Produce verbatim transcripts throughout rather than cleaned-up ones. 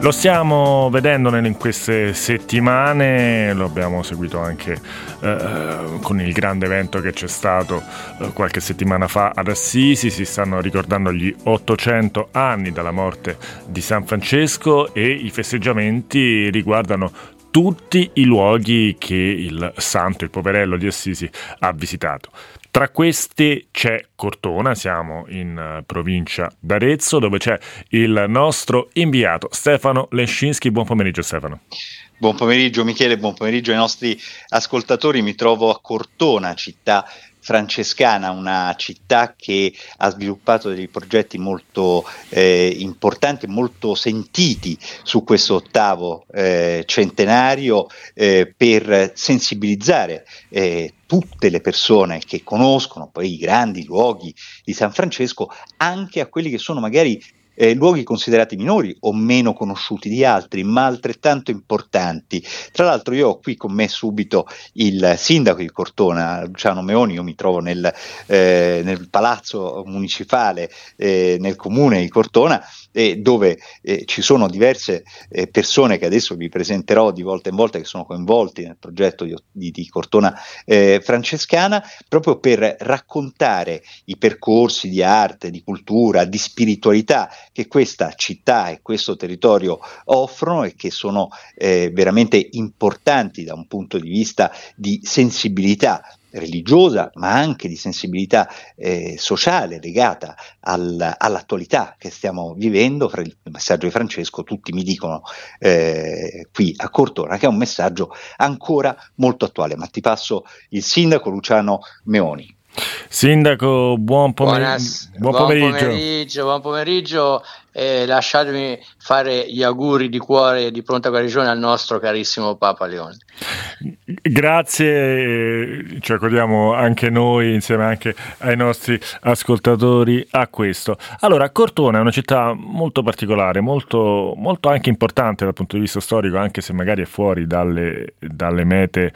Lo stiamo vedendo in queste settimane, lo abbiamo seguito anche eh, con il grande evento che c'è stato eh, qualche settimana fa ad Assisi. Si stanno ricordando gli ottocento anni dalla morte di San Francesco e i festeggiamenti riguardano tutti i luoghi che il santo, il poverello di Assisi, ha visitato. Tra questi c'è Cortona, siamo in provincia d'Arezzo, dove c'è il nostro inviato Stefano Lescinski. Buon pomeriggio Stefano. Buon pomeriggio Michele, buon pomeriggio ai nostri ascoltatori. Mi trovo a Cortona, città francescana, una città che ha sviluppato dei progetti molto eh, importanti, molto sentiti su questo ottavo eh, centenario eh, per sensibilizzare eh, tutte le persone che conoscono poi i grandi luoghi di San Francesco anche a quelli che sono magari Eh, luoghi considerati minori o meno conosciuti di altri, ma altrettanto importanti. Tra l'altro io ho qui con me subito il sindaco di Cortona, Luciano Meoni. Io mi trovo nel, eh, nel palazzo municipale, eh, nel comune di Cortona, eh, dove eh, ci sono diverse eh, persone che adesso vi presenterò di volta in volta, che sono coinvolti nel progetto di, di, di Cortona eh, francescana, proprio per raccontare i percorsi di arte, di cultura, di spiritualità che questa città e questo territorio offrono e che sono eh, veramente importanti da un punto di vista di sensibilità religiosa, ma anche di sensibilità eh, sociale legata al, all'attualità che stiamo vivendo. Fra il messaggio di Francesco, tutti mi dicono eh, qui a Cortona, che è un messaggio ancora molto attuale. Ma ti passo il sindaco Luciano Meoni. Sindaco, buon, pomer- Buonas- buon buon pomeriggio. pomeriggio. Buon pomeriggio. Eh, lasciatemi fare gli auguri di cuore e di pronta guarigione al nostro carissimo Papa Leone. Grazie, ci accordiamo anche noi insieme anche ai nostri ascoltatori a questo. Allora, Cortona è una città molto particolare, molto, molto anche importante dal punto di vista storico, anche se magari è fuori dalle, dalle mete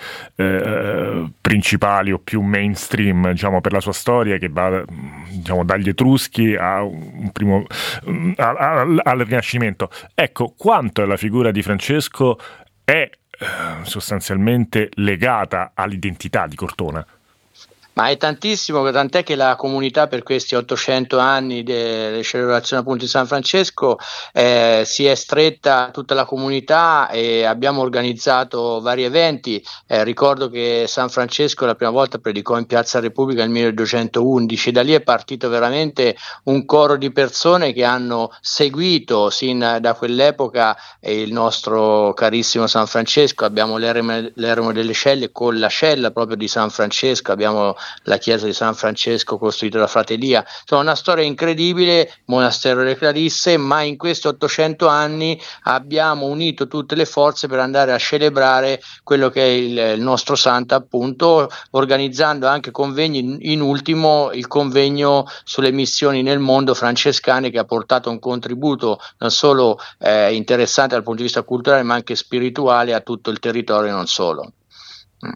eh, principali o più mainstream, diciamo, per la sua storia, che va, diciamo, dagli Etruschi a un primo a, a, al Rinascimento. Ecco, quanto la figura di Francesco è sostanzialmente legata all'identità di Cortona? Ma è tantissimo, tant'è che la comunità per questi ottocento anni delle celebrazioni appunto di San Francesco eh, si è stretta a tutta la comunità e abbiamo organizzato vari eventi. Eh, ricordo che San Francesco la prima volta predicò in Piazza Repubblica nel milleduecentoundici, da lì è partito veramente un coro di persone che hanno seguito sin da quell'epoca eh, il nostro carissimo San Francesco. Abbiamo l'eremo, l'eremo delle Celle con la cella proprio di San Francesco, abbiamo la chiesa di San Francesco costruita da Fratellia. Insomma, una storia incredibile, monastero delle Clarisse, ma in questi ottocento anni abbiamo unito tutte le forze per andare a celebrare quello che è il, il nostro santo, appunto, organizzando anche convegni, in, in ultimo il convegno sulle missioni nel mondo francescane, che ha portato un contributo non solo eh, interessante dal punto di vista culturale ma anche spirituale a tutto il territorio e non solo. Mm.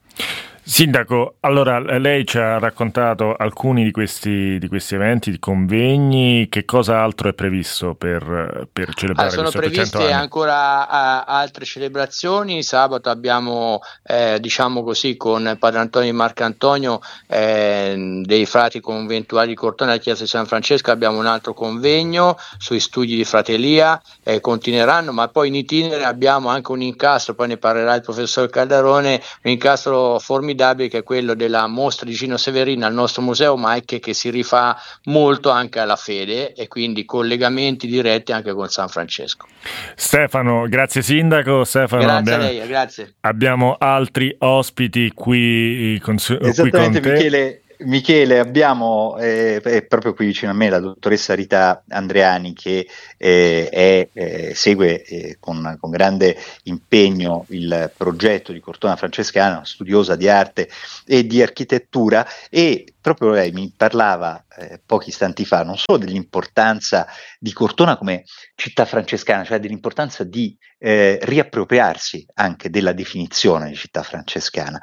Sindaco, allora lei ci ha raccontato alcuni di questi, di questi eventi, di convegni. Che cosa altro è previsto per, per celebrare allora, sono questi previste ancora a, altre celebrazioni. Sabato abbiamo eh, diciamo così con Padre Antonio di Marcantonio eh, dei frati conventuali di Cortona della Chiesa di San Francesco, abbiamo un altro convegno sui studi di Fratellia, eh, continueranno, ma poi in itinere abbiamo anche un incastro, poi ne parlerà il professor Caldarone, un incastro formidabile che è quello della mostra di Gino Severino al nostro museo Mike, che si rifà molto anche alla fede e quindi collegamenti diretti anche con San Francesco. Stefano, grazie sindaco. Stefano, grazie abbiamo, a lei, grazie. Abbiamo altri ospiti qui con, Esattamente, qui con te. Michele. Michele, abbiamo eh, è proprio qui vicino a me la dottoressa Rita Andreani, che eh, è, eh, segue eh, con, con grande impegno il progetto di Cortona francescana, studiosa di arte e di architettura, e proprio lei mi parlava eh, pochi istanti fa non solo dell'importanza di Cortona come città francescana, cioè dell'importanza di eh, riappropriarsi anche della definizione di città francescana,